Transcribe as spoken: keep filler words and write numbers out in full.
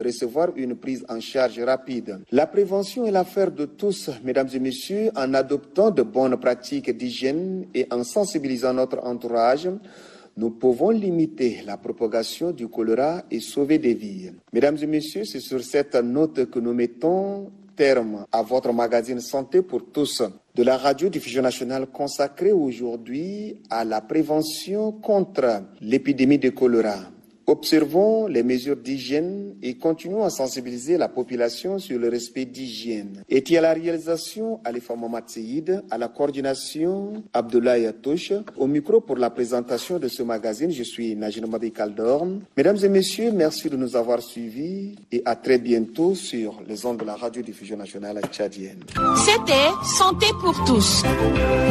recevoir une prise en charge rapide. La prévention est l'affaire de tous, mesdames et messieurs, en adoptant de bonnes pratiques d'hygiène et en sensibilisant notre entourage. Nous pouvons limiter la propagation du choléra et sauver des vies. Mesdames et messieurs, c'est sur cette note que nous mettons terme à votre magazine Santé pour tous de la radiodiffusion nationale consacrée aujourd'hui à la prévention contre l'épidémie de choléra. Observons les mesures d'hygiène et continuons à sensibiliser la population sur le respect d'hygiène. Et à la réalisation, Alifa Mohamed Seyid, à la coordination, Abdoulaye Touche. Au micro pour la présentation de ce magazine, je suis Najina Madi Kaldorn. Mesdames et messieurs, merci de nous avoir suivis et à très bientôt sur les ondes de la radiodiffusion nationale tchadienne. C'était Santé pour tous.